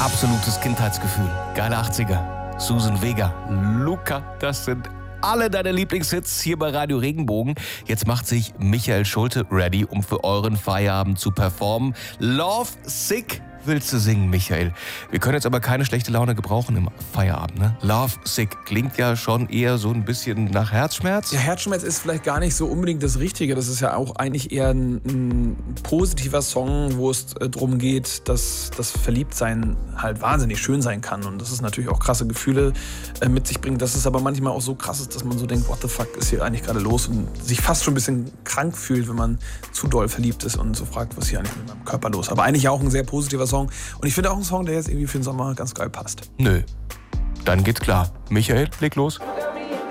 Absolutes Kindheitsgefühl. Geile 80er. Susan Vega, Luca, das sind alle deine Lieblingshits hier bei Radio Regenbogen. Jetzt macht sich Michael Schulte ready, um für euren Feierabend zu performen. Love Sick willst du singen, Michael. Wir können jetzt aber keine schlechte Laune gebrauchen im Feierabend, ne? Love Sick klingt ja schon eher so ein bisschen nach Herzschmerz. Ja, Herzschmerz ist vielleicht gar nicht so unbedingt das Richtige. Das ist ja auch eigentlich eher ein positiver Song, wo es darum geht, dass das Verliebtsein halt wahnsinnig schön sein kann. Und das ist natürlich auch krasse Gefühle mit sich bringt. Dass es aber manchmal auch so krass ist, dass man so denkt, what the fuck ist hier eigentlich gerade los? Und sich fast schon ein bisschen krank fühlt, wenn man zu doll verliebt ist und so fragt, was hier eigentlich mit meinem Körper los ist. Aber eigentlich auch ein sehr positiver Song. Und ich finde auch ein Song, der jetzt irgendwie für den Sommer ganz geil passt. Nö. Dann geht's klar. Michael, leg los.